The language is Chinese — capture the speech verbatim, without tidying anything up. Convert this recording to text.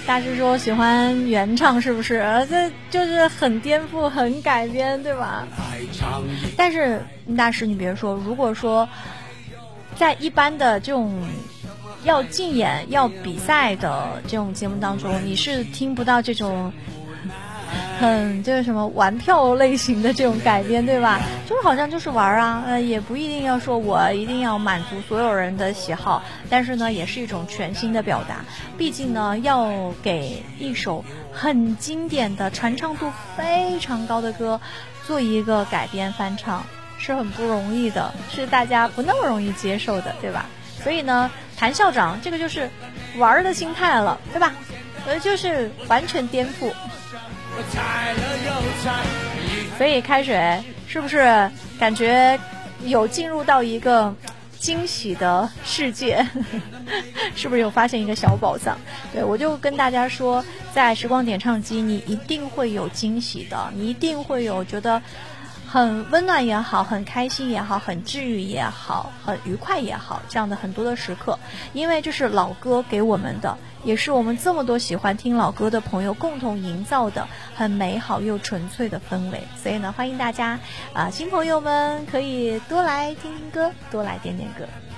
大师说喜欢原唱是不是？这就是很颠覆很改编对吧？但是大师你别说，如果说在一般的这种要竞演要比赛的这种节目当中，你是听不到这种很就是什么玩票类型的这种改编对吧？就是好像就是玩啊，呃，也不一定要说我一定要满足所有人的喜好，但是呢也是一种全新的表达。毕竟呢要给一首很经典的传唱度非常高的歌做一个改编翻唱是很不容易的，是大家不那么容易接受的对吧？所以呢谭校长这个就是玩的心态了对吧？呃，就是完全颠覆。所以开水是不是感觉有进入到一个惊喜的世界？是不是有发现一个小宝藏？对，我就跟大家说，在时光点唱机你一定会有惊喜的，你一定会有觉得很温暖也好，很开心也好，很治愈也好，很愉快也好，这样的很多的时刻。因为这是老歌给我们的，也是我们这么多喜欢听老歌的朋友共同营造的很美好又纯粹的氛围。所以呢欢迎大家啊、呃，新朋友们可以多来听听歌，多来点点歌。